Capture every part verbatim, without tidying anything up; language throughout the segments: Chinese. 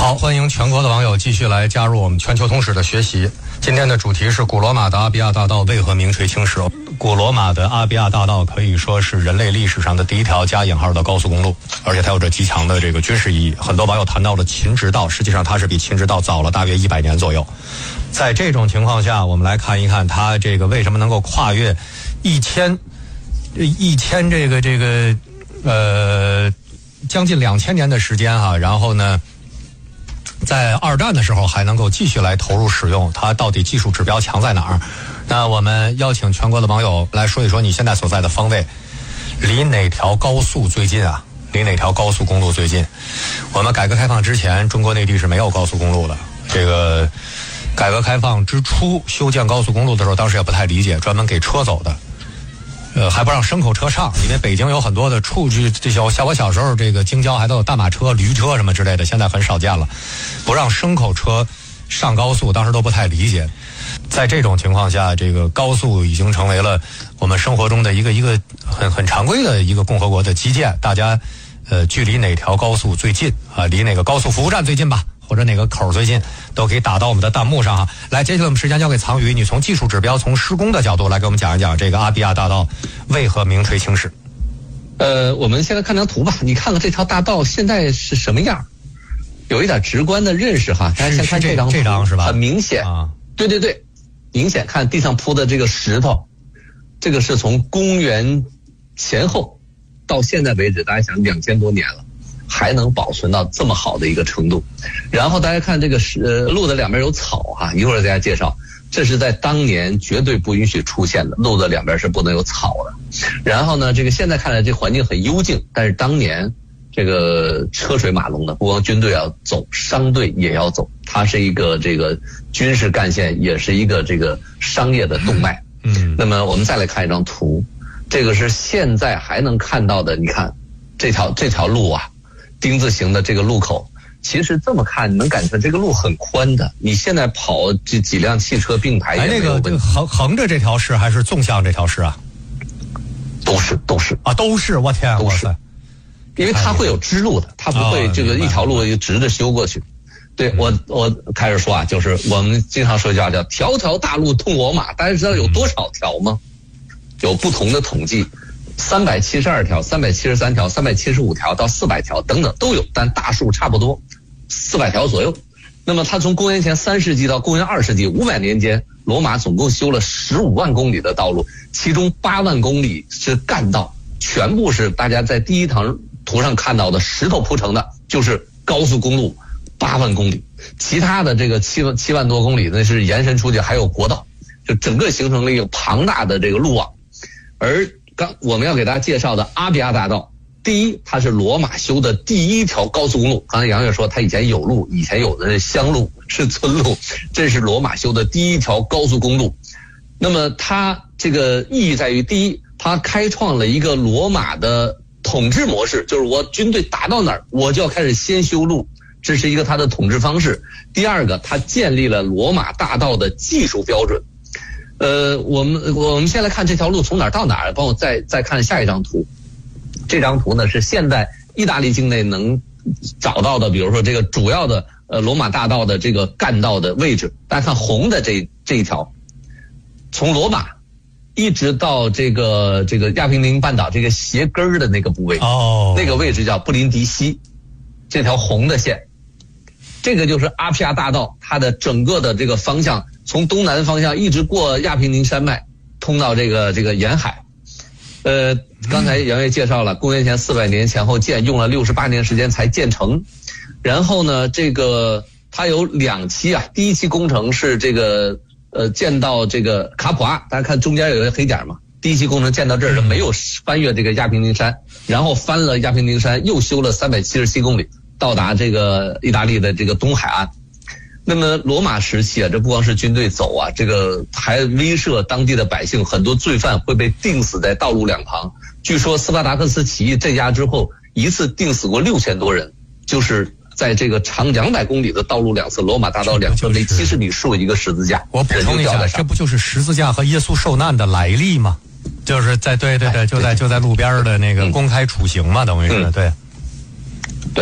好，欢迎全国的网友继续来加入我们全球通史的学习。今天的主题是古罗马的阿比亚大道为何名垂青史。古罗马的阿比亚大道可以说是人类历史上的第一条加引号的高速公路，而且它有着极强的这个军事意义。很多网友谈到了秦直道，实际上它是比秦直道早了大约一百年左右。在这种情况下，我们来看一看它这个为什么能够跨越一千一千这个这个呃将近两千年的时间哈、啊，然后呢，在二战的时候还能够继续来投入使用，它到底技术指标强在哪儿？那我们邀请全国的网友来说一说你现在所在的方位，离哪条高速最近啊？离哪条高速公路最近？我们改革开放之前，中国内地是没有高速公路的。这个改革开放之初修建高速公路的时候，当时也不太理解，专门给车走的。呃，还不让牲口车上，因为北京有很多的处，这小像我小时候这个京郊还都有大马车、驴车什么之类的，现在很少见了。不让牲口车上高速，当时都不太理解。在这种情况下，这个高速已经成为了我们生活中的一个一个很很常规的一个共和国的基建。大家呃，距离哪条高速最近啊？离哪个高速服务站最近吧？或者哪个口最近，都可以打到我们的弹幕上哈。来，接下来我们时间交给藏宇，你从技术指标、从施工的角度来给我们讲一讲这个阿比亚大道为何名垂青史。 呃，我们现在看张图吧，你看看这条大道现在是什么样，有一点直观的认识哈。大家先看这张图， 这张是吧？ 很明显啊，对对对，明显看地上铺的这个石头，这个是从公元前后到现在为止，大家想两千多年了。还能保存到这么好的一个程度，然后大家看这个呃路的两边有草哈、啊，一会儿给大家介绍，这是在当年绝对不允许出现的，路的两边是不能有草的。然后呢，这个现在看来这环境很幽静，但是当年这个车水马龙的，不光军队要走，商队也要走，它是一个这个军事干线，也是一个这个商业的动脉。嗯，那么我们再来看一张图，这个是现在还能看到的，你看这条这条路啊。丁字形的这个路口，其实这么看你能感觉这个路很宽的。你现在跑这几辆汽车并排也没有问题。 哎，那个横横着这条是还是纵向这条是啊？ 都是都是啊，都是。我天， 都是。因为它会有支路的，它不会这个一条路直着修过去。对，我我开始说啊，就是我们经常说一句话叫“条条大路通罗马”，大家知道有多少条吗？有不同的统计。三百七十二条、三百七十三条、三百七十五条到四百条等等都有，但大数差不多，四百条左右。那么它从公元前三世纪到公元二世纪五百年间，罗马总共修了十五万公里的道路，其中八万公里是干道，全部是大家在第一张图上看到的石头铺成的，就是高速公路八万公里，其他的这个七万七万多公里那是延伸出去还有国道，就整个形成了一个庞大的这个路网。而刚我们要给大家介绍的阿比亚大道，第一，它是罗马修的第一条高速公路。刚才杨越说它以前有路，以前有的是乡路，是村路，这是罗马修的第一条高速公路。那么它这个意义在于，第一，它开创了一个罗马的统治模式，就是我军队打到哪儿，我就要开始先修路，这是一个它的统治方式。第二个，它建立了罗马大道的技术标准。呃，我们我们先来看这条路从哪儿到哪儿，帮我再再看下一张图。这张图呢是现在意大利境内能找到的，比如说这个主要的呃罗马大道的这个干道的位置。大家看红的这这一条，从罗马一直到这个这个亚平宁半岛这个斜根儿的那个部位，哦，那个位置叫布林迪西，这条红的线，这个就是阿皮亚大道，它的整个的这个方向。从东南方向一直过亚平宁山脉，通到这个这个沿海。呃，刚才杨越介绍了，公元前四百年前后建，用了六十八年时间才建成。然后呢，这个它有两期啊，第一期工程是这个呃建到这个卡普阿，大家看中间有一个黑点嘛。第一期工程建到这儿没有翻越这个亚平宁山，然后翻了亚平宁山，又修了三百七十七公里，到达这个意大利的这个东海岸。那么罗马时期啊，这不光是军队走啊，这个还威慑当地的百姓，很多罪犯会被钉死在道路两旁。据说斯巴达克斯起义镇压之后，一次钉死过六千多人，就是在这个长两百公里的道路两侧，罗马大道两侧每七十米竖一个十字架。 我补充一下，这不就是十字架和耶稣受难的来历吗？就是在对对对，就在就在路边的那个公开处刑嘛，等于是对。 对，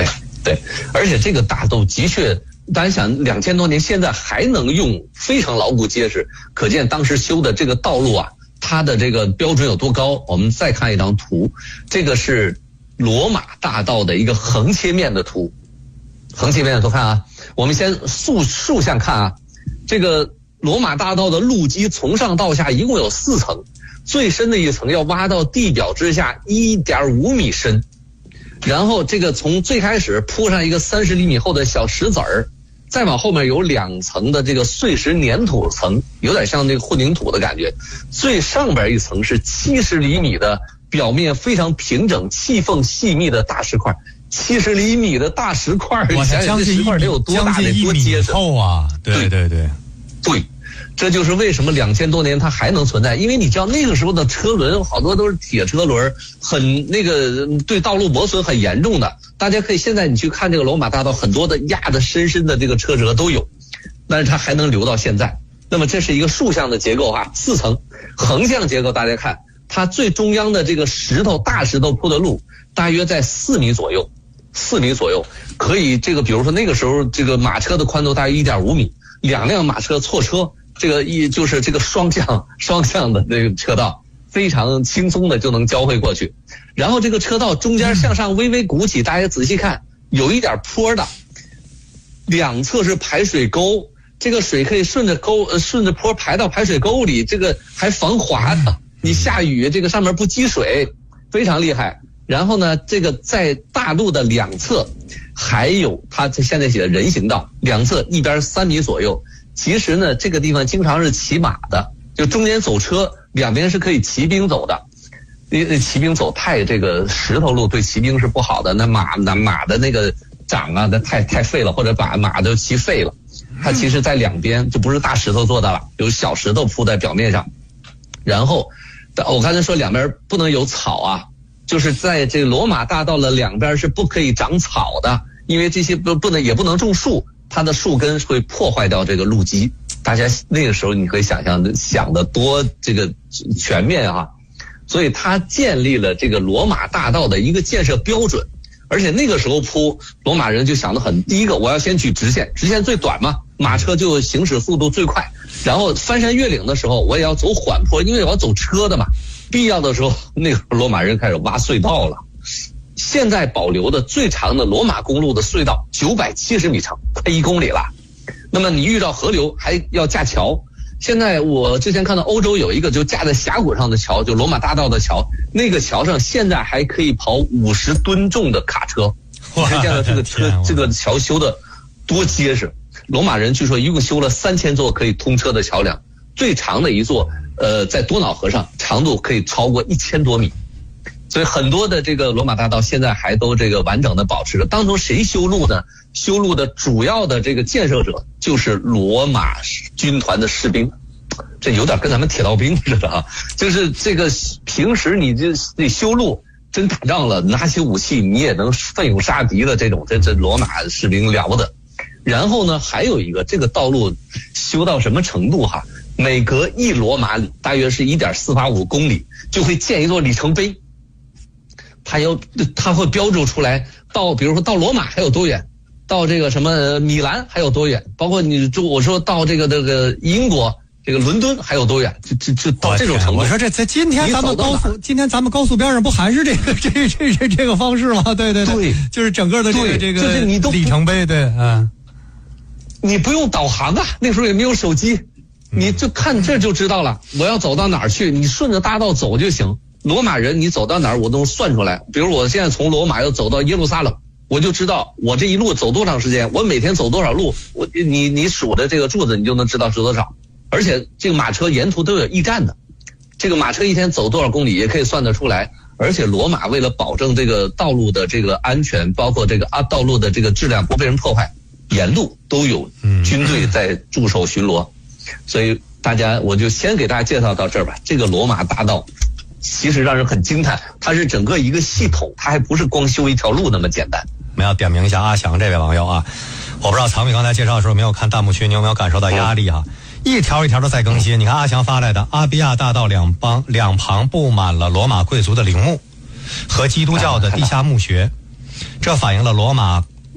对，而且这个大道的确，大家想两千多年，现在还能用，非常牢固结实，可见当时修的这个道路啊，它的这个标准有多高。我们再看一张图，这个是罗马大道的一个横切面的图，横切面的图看啊，我们先竖竖向看啊，这个罗马大道的路基从上到下一共有四层，最深的一层要挖到地表之下 一点五米深，然后这个从最开始铺上一个三十厘米厚的小石子儿，再往后面有两层的这个碎石粘土层，有点像那个混凝土的感觉，最上边一层是七十厘米的表面非常平整气缝细密的大石块，七十厘米的大石块， 我想想这石块得有多大，得多结实厚啊！对对对对，这就是为什么两千多年它还能存在，因为你知道那个时候的车轮好多都是铁车轮，很那个对道路磨损很严重的。大家可以现在你去看这个罗马大道，很多的压的深深的这个车辙都有，但是它还能留到现在。那么这是一个竖向的结构啊，四层横向结构，大家看它最中央的这个石头大石头铺的路，大约在四米左右，四米左右可以这个比如说那个时候这个马车的宽度大约 一点五米，两辆马车错车。这个一就是这个双向双向的这个车道，非常轻松的就能交汇过去。然后这个车道中间向上微微鼓起，大家仔细看，有一点坡的，两侧是排水沟，这个水可以顺着沟呃顺着坡排到排水沟里，这个还防滑的，你下雨这个上面不积水，非常厉害。然后呢，这个在大路的两侧还有它现在写的人行道，两侧一边三米左右。其实呢，这个地方经常是骑马的，就中间走车，两边是可以骑兵走的。因为骑兵走太这个石头路对骑兵是不好的，那马那马的那个掌啊，那太太废了，或者把马都骑废了。它其实在两边就不是大石头做的了，有小石头铺在表面上。然后我刚才说两边不能有草啊，就是在这个罗马大道的两边是不可以长草的，因为这些不不能也不能种树。它的树根会破坏掉这个路基，大家那个时候你可以想象想的多这个全面啊，所以它建立了这个罗马大道的一个建设标准，而且那个时候铺罗马人就想得很，第一个我要先取直线，直线最短嘛，马车就行驶速度最快，然后翻山越岭的时候我也要走缓坡，因为我要走车的嘛，必要的时候那个罗马人开始挖隧道了。现在保留的最长的罗马公路的隧道九百七十米长，快一公里了。那么你遇到河流还要架桥。现在我之前看到欧洲有一个就架在峡谷上的桥，就罗马大道的桥，那个桥上现在还可以跑五十吨重的卡车。你看见了这个车这个桥修的多结实。罗马人据说一共修了三千座可以通车的桥梁，最长的一座呃在多瑙河上，长度可以超过一千多米。所以很多的这个罗马大道现在还都这个完整的保持着。当初谁修路呢？修路的主要的这个建设者就是罗马军团的士兵，这有点跟咱们铁道兵似的啊。就是这个平时你就你修路，真打仗了，拿起武器你也能奋勇杀敌的这种，这这罗马士兵了不得。然后呢，还有一个这个道路修到什么程度哈？每隔一罗马里，大约是 一点四八五公里，就会建一座里程碑。它有，它会标注出来，到比如说到罗马还有多远，到这个什么米兰还有多远，包括你就我说到这个这个英国这个伦敦还有多远，就就就到这种程度。 我说这在今天咱们高速，今天咱们高速边上不还是这个这这这这个方式吗？对对对， 对就是整个的这个这个就是你都里程碑，对，嗯， 你不用导航啊，那时候也没有手机，你就看这就知道了，我要走到哪儿去，你顺着大道走就行。罗马人你走到哪儿我都算出来，比如我现在从罗马要走到耶路撒冷，我就知道我这一路走多长时间，我每天走多少路，我你你数的这个柱子你就能知道是多少。而且这个马车沿途都有驿站的，这个马车一天走多少公里也可以算得出来。而且罗马为了保证这个道路的这个安全，包括这个啊道路的这个质量不被人破坏，沿路都有军队在驻守巡逻。所以大家我就先给大家介绍到这儿吧。这个罗马大道其实让人很惊叹，它是整个一个系统，它还不是光修一条路那么简单。 我们要点名一下阿翔这位网友啊，我不知道曹米刚才介绍的时候没有看弹幕区，你有没有感受到压力啊？嗯、一条一条的在更新。你看阿翔发来的，阿比亚大道两帮两旁布满了罗马贵族的陵墓和基督教的地下墓穴，这反映了罗马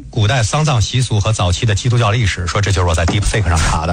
古代丧葬习俗和早期的基督教历史，说这就是我在 DeepSeek 上查的。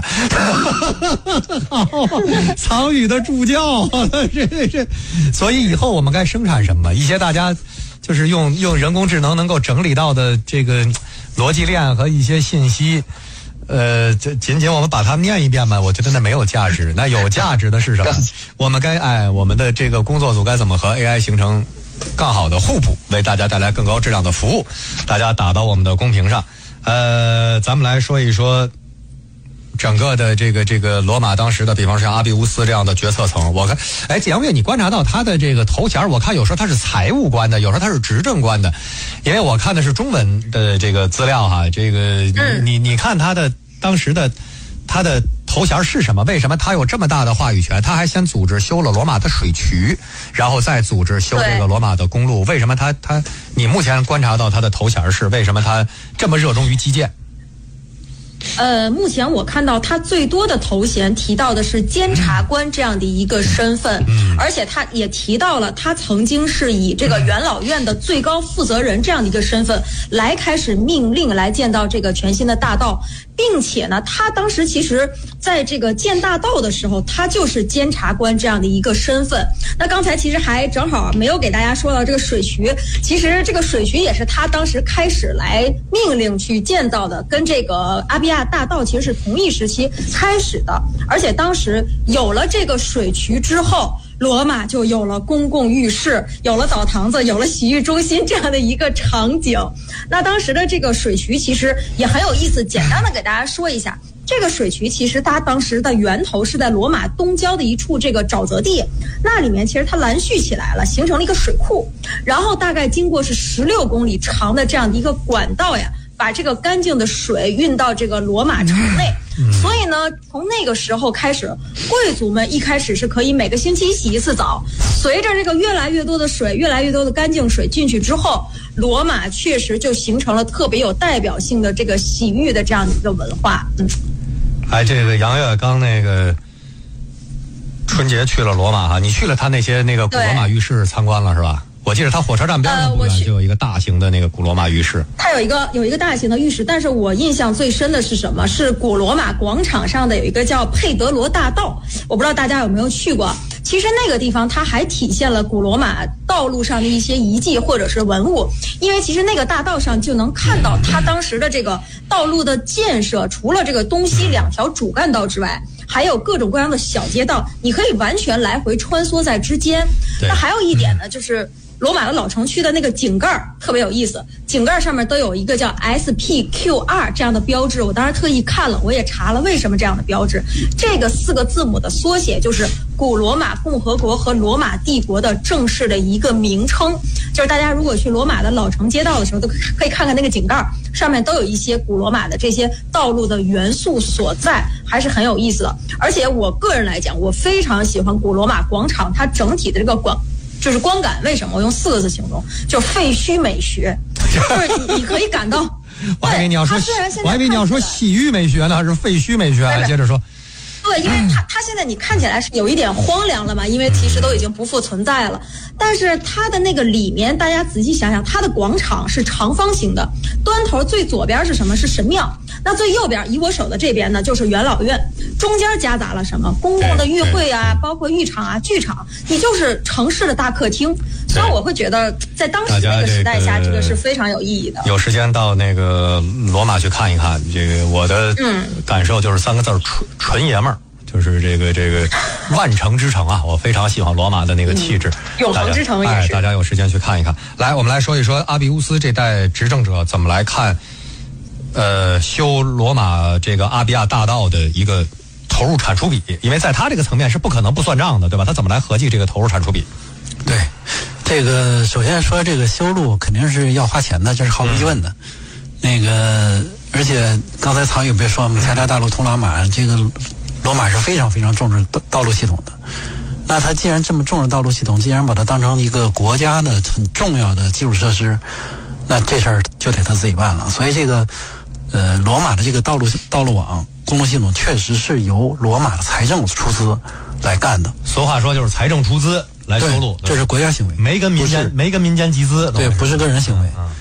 藏语的助教，这这，所以以后我们该生产什么？一些大家就是用用人工智能能够整理到的这个逻辑链和一些信息。呃，这仅仅我们把它念一遍吧，我觉得那没有价值。那有价值的是什么？我们该哎，我们的这个工作组该怎么和 A I 形成更好的互补，为大家带来更高质量的服务？大家打到我们的公屏上。呃，咱们来说一说整个的这个这个罗马当时的，比方像阿比乌斯这样的决策层。我看，哎，杨岳，你观察到他的这个头衔，我看有时候他是财务官的，有时候他是执政官的，因为我看的是中文的这个资料哈。这个嗯、 你你看他的当时的他的头衔是什么？为什么他有这么大的话语权？他还先组织修了罗马的水渠，然后再组织修这个罗马的公路。为什么他他你目前观察到他的头衔是为什么他这么热衷于基建？ 呃，目前我看到他最多的头衔提到的是监察官这样的一个身份， 嗯、 而且他也提到了他曾经是以这个元老院的最高负责人这样的一个身份来开始命令来建造这个全新的大道，并且呢，他当时其实在这个建大道的时候，他就是监察官这样的一个身份。那刚才其实还正好没有给大家说到这个水渠，其实这个水渠也是他当时开始来命令去建造的，跟这个阿比亚大道其实是同一时期开始的。而且当时有了这个水渠之后，罗马就有了公共浴室，有了澡堂子，有了洗浴中心这样的一个场景。那当时的这个水渠其实也很有意思，简单的给大家说一下。这个水渠其实它当时的源头是在罗马东郊的一处这个沼泽地，那里面其实它拦蓄起来了，形成了一个水库，然后大概经过是十六公里长的这样的一个管道呀，把这个干净的水运到这个罗马城内。所以呢，从那个时候开始，贵族们一开始是可以每个星期洗一次澡。随着这个越来越多的水，越来越多的干净水进去之后，罗马确实就形成了特别有代表性的这个洗浴的这样的一个文化。嗯， 哎，这个杨岳刚那个春节去了罗马哈，你去了他那些那个古罗马浴室参观了是吧？我记得他火车站边上不远就有一个大型的那个古罗马浴室， 它有一个有一个大型的浴室，但是我印象最深的是什么？是古罗马广场上的有一个叫佩德罗大道，我不知道大家有没有去过。其实那个地方它还体现了古罗马道路上的一些遗迹或者是文物，因为其实那个大道上就能看到它当时的这个道路的建设，除了这个东西两条主干道之外，还有各种各样的小街道，你可以完全来回穿梭在之间。那还有一点呢，就是罗马的老城区的那个井盖特别有意思，井盖上面都有一个叫 S P Q R 这样的标志，我当时特意看了，我也查了为什么这样的标志。这个四个字母的缩写就是古罗马共和国和罗马帝国的正式的一个名称。就是大家如果去罗马的老城街道的时候，都可以看看那个井盖上面都有一些古罗马的这些道路的元素所在，还是很有意思的。而且我个人来讲，我非常喜欢古罗马广场它整体的这个广就是光感，为什么？我用四个字形容，就废墟美学，就是你你可以感到。 我还以为你要说，我还以为你要说洗浴美学呢，还是废墟美学？来接着说。 对，因为它它现在你看起来是有一点荒凉了嘛，因为其实都已经不复存在了。但是它的那个里面，大家仔细想想，它的广场是长方形的，端头最左边是什么？是神庙。那最右边，以我手的这边呢，就是元老院。中间夹杂了什么？公共的浴会啊，包括浴场啊、剧场，你就是城市的大客厅。所以我会觉得，在当时那个时代下，这个是非常有意义的。 有时间到那个罗马去看一看，这个我的感受就是三个字：纯纯爷们儿。就是这个这个万城之城啊，我非常喜欢罗马的那个气质。 嗯、永恒之城也是。 哎，大家有时间去看一看。来，我们来说一说阿比乌斯这代执政者怎么来看，呃，修罗马这个阿比亚大道的一个投入产出比，因为在他这个层面是不可能不算账的，对吧？他怎么来合计这个投入产出比？ 对，这个首先说这个修路肯定是要花钱的，这是毫无疑问的。嗯、那个，而且刚才曹宇别说，我们前条大路通罗马，这个罗马是非常非常重视道道路系统的。那他既然这么重视道路系统，既然把它当成一个国家的很重要的基础设施，那这事儿就得他自己办了。所以这个，呃，罗马的这个道路道路网公路系统确实是由罗马的财政出资来干的。 俗话说就是财政出资来修路， 这是国家行为， 没跟民间没跟民间集资， 对，不是个人行为。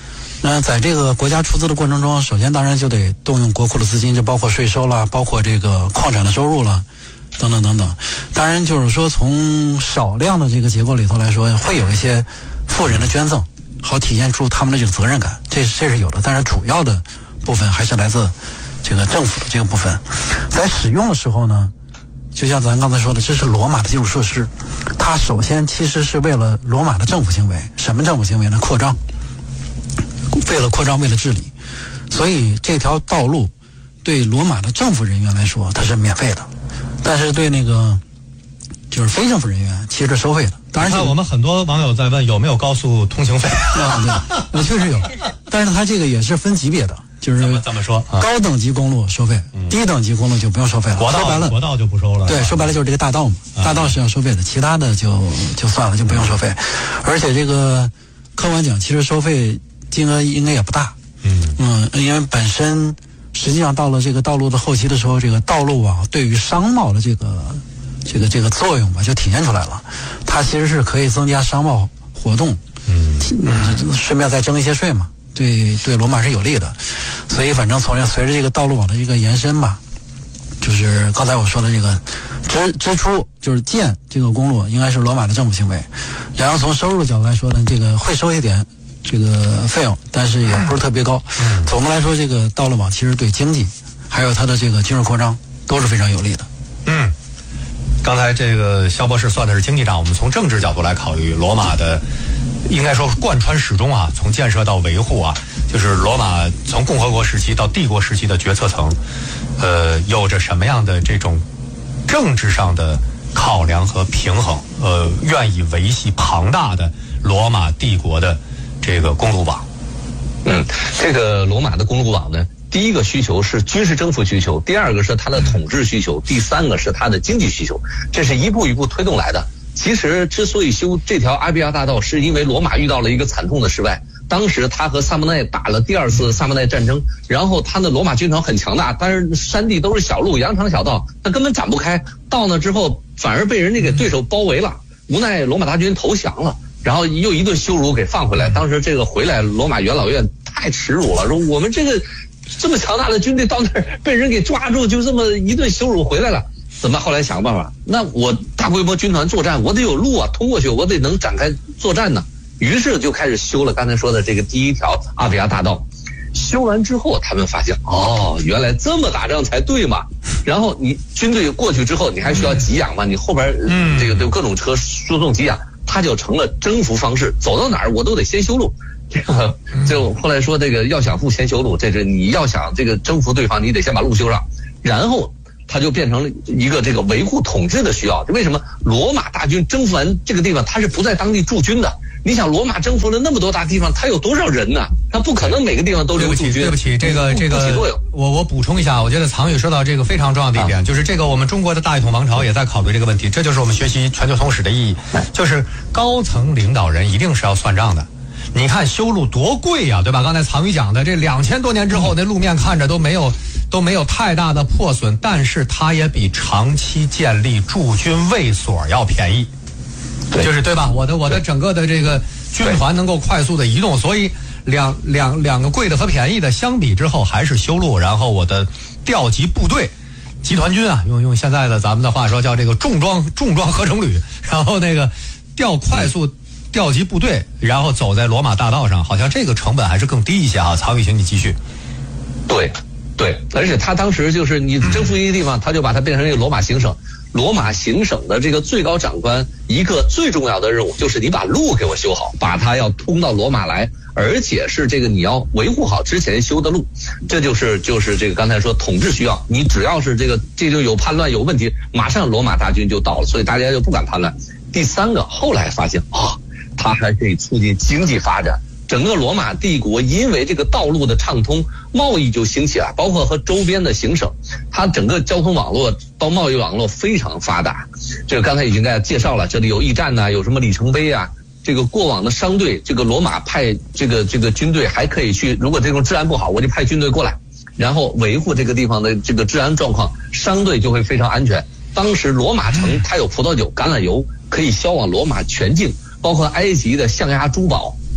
那在这个国家出资的过程中，首先当然就得动用国库的资金，就包括税收啦，包括这个矿产的收入啦，等等等等。当然就是说从少量的这个结构里头来说，会有一些富人的捐赠，好体现出他们的这个责任感，这这是有的。但是主要的部分还是来自这个政府的这个部分。在使用的时候呢，就像咱刚才说的，这是罗马的基础设施，它首先其实是为了罗马的政府行为。什么政府行为呢？扩张，为了扩张，为了治理。所以这条道路对罗马的政府人员来说它是免费的，但是对那个就是非政府人员其实是收费的。当然， 看我们很多网友在问有没有高速通行费啊，对，确实有，但是它这个也是分级别的。就是怎么说？ 高等级公路收费，嗯、低等级公路就不用收费了。 国道说白了， 国道就不收了。 对，说白了就是这个大道嘛，大道是要收费的，其他的就就算了，就不用收费。而且这个客观讲，其实收费金额应该也不大。嗯嗯，因为本身实际上到了这个道路的后期的时候，这个道路网对于商贸的这个这个这个作用吧，就体现出来了。它其实是可以增加商贸活动，嗯，顺便再征一些税嘛。对对，罗马是有利的，所以反正从随着这个道路网的一个延伸吧，就是刚才我说的这个支支出，就是建这个公路应该是罗马的政府行为。然后从收入的角度来说呢，这个会收一点这个费用，但是也不是特别高。总的来说，这个道路网其实对经济还有它的这个军事扩张都是非常有利的。 嗯，刚才这个肖博士算的是经济账，我们从政治角度来考虑罗马的。应该说贯穿始终啊，从建设到维护啊，就是罗马从共和国时期到帝国时期的决策层，呃，有着什么样的这种政治上的考量和平衡？呃，愿意维系庞大的罗马帝国的这个公路网。 嗯，这个罗马的公路网呢，第一个需求是军事征服需求，第二个是它的统治需求，第三个是它的经济需求，这是一步一步推动来的。其实之所以修这条阿比亚大道，是因为罗马遇到了一个惨痛的失败。当时他和萨莫奈打了第二次萨莫奈战争，然后他的罗马军团很强大，但是山地都是小路，羊肠小道，他根本展不开。到那之后，反而被人家给对手包围了，无奈罗马大军投降了，然后又一顿羞辱给放回来。当时这个回来，罗马元老院太耻辱了，说我们这个这么强大的军队到那儿被人给抓住，就这么一顿羞辱回来了。怎么后来想个办法？那我大规模军团作战，我得有路啊，通过去我得能展开作战呢。于是就开始修了刚才说的这个第一条阿比亚大道。修完之后，他们发现哦，原来这么打仗才对嘛。然后你军队过去之后，你还需要给养嘛？你后边这个有各种车输送给养，它就成了征服方式。走到哪儿我都得先修路。这个就后来说这个要想富先修路，这是你要想这个征服对方，你得先把路修上，然后。它就变成了一个这个维护统治的需要。为什么罗马大军征服完这个地方，他是不在当地驻军的？你想，罗马征服了那么多大地方，他有多少人呢？他不可能每个地方都留驻军。 对不起，对不起，这个这个，我我补充一下，我觉得藏宇说到这个非常重要的一点，啊、就是这个我们中国的大一统王朝也在考虑这个问题，这就是我们学习全球通史的意义，就是高层领导人一定是要算账的。你看修路多贵呀、啊，对吧？刚才藏宇讲的，这两千多年之后，那路面看着都没有。都没有太大的破损，但是它也比长期建立驻军卫所要便宜，就是对吧？我的我的整个的这个军团能够快速的移动，所以两两两个贵的和便宜的相比之后，还是修路，然后我的调集部队，集团军啊，用用现在的咱们的话说叫这个重装重装合成旅，然后那个调快速调集部队，然后走在罗马大道上，好像这个成本还是更低一些啊。曹宇，请你继续。 对。对，而且他当时就是你征服一个地方，他就把它变成一个罗马行省。罗马行省的这个最高长官，一个最重要的任务就是你把路给我修好，把它要通到罗马来，而且是这个你要维护好之前修的路。这就是就是这个刚才说统治需要，你只要是这个这就有叛乱有问题，马上罗马大军就到了，所以大家就不敢叛乱。第三个，后来发现啊，它还可以促进经济发展。整个罗马帝国因为这个道路的畅通，贸易就兴起了，包括和周边的行省，它整个交通网络到贸易网络非常发达。这个刚才已经给大家介绍了，这里有驿站呐、啊，有什么里程碑啊，这个过往的商队，这个罗马派这个这个军队还可以去，如果这种治安不好，我就派军队过来，然后维护这个地方的这个治安状况，商队就会非常安全。当时罗马城它有葡萄酒、橄榄油可以销往罗马全境，包括埃及的象牙珠宝。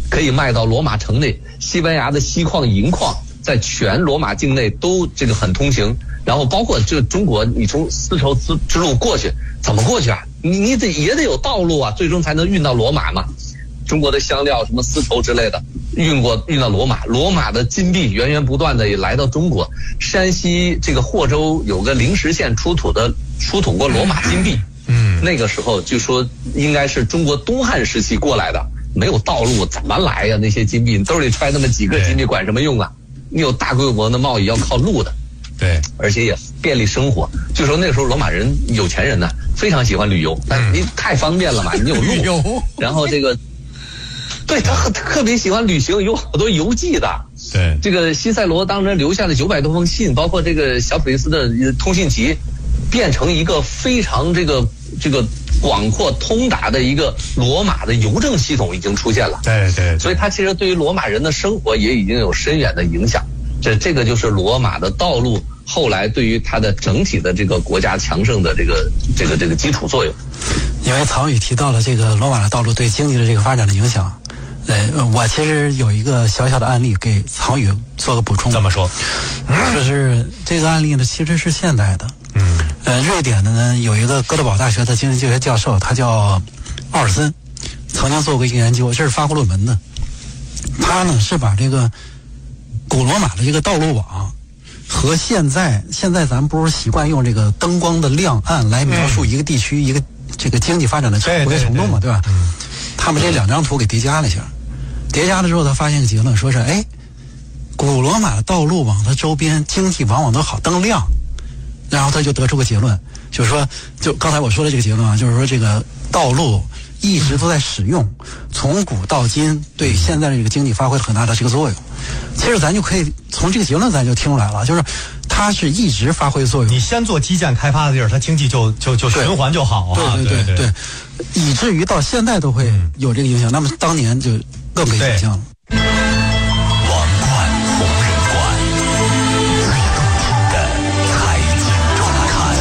可以卖到罗马城内。西班牙的锡矿、银矿在全罗马境内都这个很通行。然后包括这中国，你从丝绸之之路过去，怎么过去啊？你你得也得有道路啊，最终才能运到罗马嘛。中国的香料、什么丝绸之类的，运过运到罗马，罗马的金币源源不断的也来到中国。山西这个霍州有个灵石县出土的出土过罗马金币，嗯，那个时候就说应该是中国东汉时期过来的，没有道路怎么来呀？那些金币兜里揣那么几个金币管什么用啊？你有大规模的贸易要靠路的。 对， 而且也便利生活。就说那个时候罗马人有钱人呢，非常喜欢旅游，但你太方便了嘛，你有路，然后这个，对他特别喜欢旅行，有好多游记的。 对， 这个西塞罗当时留下了九百多封信，包括这个小普利斯的通信集，变成一个非常这个这个广阔通达的一个罗马的邮政系统已经出现了。 对 对, 对， 所以它其实对于罗马人的生活也已经有深远的影响。这这个就是罗马的道路后来对于它的整体的这个国家强盛的这个这个这个基础作用。 因为曹宇提到了这个罗马的道路对经济的这个发展的影响，呃，我其实有一个小小的案例给曹宇做个补充。 怎么说？ 就是这个案例呢，其实是现代的。嗯，呃，瑞典的呢有一个哥德堡大学的经济学教授，他叫奥尔森，曾经做过一个研究，这是发过论文的。他呢是把这个古罗马的这个道路网和现在现在咱们不是习惯用这个灯光的亮暗来描述一个地区、嗯、一个这个经济发展的活跃程度嘛， 对, 对, 对, 对吧？嗯，他们这两张图给叠加了一下，叠加了之后，他发现个结论，说是哎，古罗马的道路网的周边经济往往都好灯亮，然后他就得出个结论，就是说，就刚才我说的这个结论啊，就是说这个道路一直都在使用，从古到今对现在的这个经济发挥了很大的这个作用。其实咱就可以从这个结论咱就听出来了，就是它是一直发挥作用。 你先做基建开发的地儿，它经济就就就循环就好啊。 对对对 对, 对, 对，以至于到现在都会有这个影响。嗯、那么当年就更可以想象了。 王冠红人馆，最动听的财经周刊。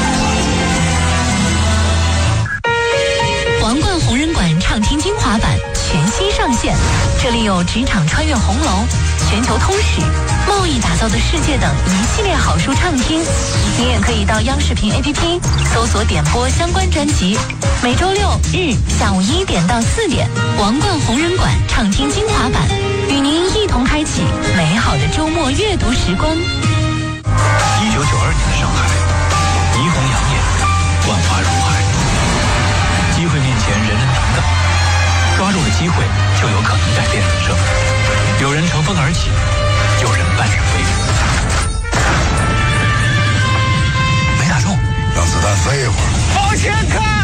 王冠红人馆畅听精华版全新上线，这里有职场穿越红楼、全球通史、贸易打造的世界等一系列好书畅听。你也可以到央视频 A P P 搜索点播相关专辑。每周六日下午一点到四点，王冠红人馆畅听精华版，与您一同开启美好的周末阅读时光。 一九九二年的上海，霓虹养眼，万花如海，机会面前人人平等，抓住了机会就有可能改变人生。有人乘风而起，有人半人飞。没打中， 让子弹飞一会儿。 往前看。